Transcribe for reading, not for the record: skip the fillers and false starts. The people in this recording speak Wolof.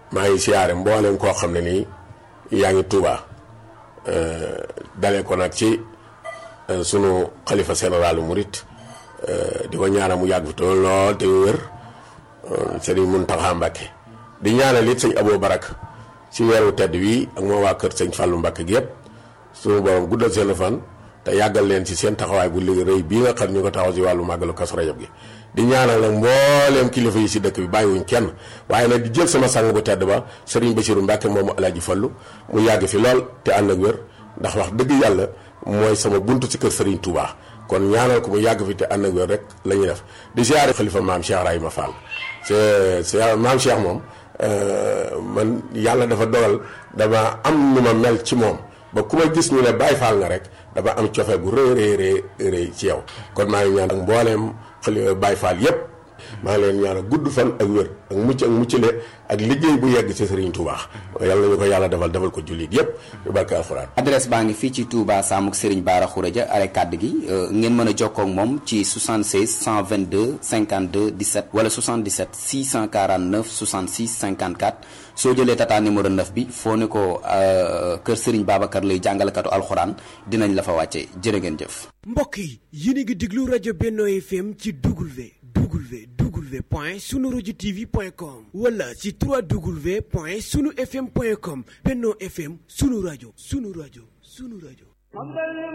maa ngi siyaare mboolem koo xam ne nii yaa ngi Touba dalee ko nag ci sunu xalifa général murit di ko ñaanal mu yàgg fi lool te wér Serigne Mountakha Mbacké di ñaanal it sëñ Abo Barak ci weeru tedd wi ak moo waa kër sëñ Fallou Mbacké gi yëpp sunu borom guddal seen fan te yàggal leen ci seen taxawaay bu liggéey rëy bii nga xam ñu ko taxaw ci wàllu màggalu Kazu Rajab gi di ñaanal nag mbooleem kilifa yi si dëkk bi bàyyiwuñ kenn waaye nag di jël sama sang bu tedd ba Serigne Bassirou Mbacké moomu Alaaji Fallu mu yàgg fi lool te ànd ak wér ndax wax dëgg yàlla mooy sama buntu ci kër Serigne Touba kon ñaanal ko mu yàgg fi te ànd ak wér rek la ñuy def di siyaare xalifa maam Cheikh Rahima Fall c'est maam Cheikh moom man yàlla dafa dogal dama am nu ma mel ci moom ba ku ma gis ñu ne Baye Fall nga rek dama am cofeel gu rëy ci yow kon maa ngi ñaan ak mbooleem xalifa Baye Fall yépp maa ngi leen ñaan gudd fan ak wér ak muccale ak liggéey bu yegg ci Serigne Touba yàlla nañu ko yàlla defal ko jullit yépp yu barke alxuraan. adresse baa ngi fii ci Touba Samuk Serigne Bara Khourédia are kàdd gi ngeen mën a jokkoo ak moom ci 76 122 52 17 wala 77 649 66 54 soo jëlee tata numéro 9 bi foo ne ko kër Serigne Babacar lay jàngalekatu alxuraan dinañ la fa wàcce jërë ngeen jëf. mbokk yi yéen a ngi déglu rajo Benno FM ci www.sunuradiotv.com wala ci www.sunufm.com. Benno FM sunu rajo.